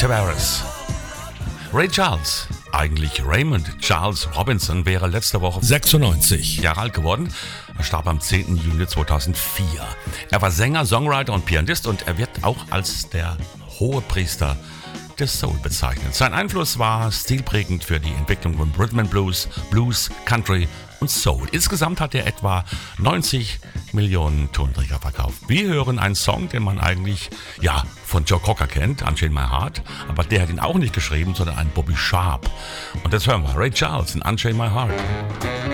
Tavares. Ray Charles, eigentlich Raymond Charles Robinson, wäre letzte Woche 96 Jahre alt geworden. Er starb am 10. Juli 2004. Er war Sänger, Songwriter und Pianist und er wird auch als der Hohepriester des Soul bezeichnet. Sein Einfluss war stilprägend für die Entwicklung von Rhythm and Blues, Blues, Country und Soul. Insgesamt hat er etwa 90 Millionen Tonträger verkauft. Wir hören einen Song, den man eigentlich von Joe Cocker kennt, Unchain My Heart, aber der hat ihn auch nicht geschrieben, sondern ein Bobby Sharp. Und das hören wir, Ray Charles in Unchain My Heart.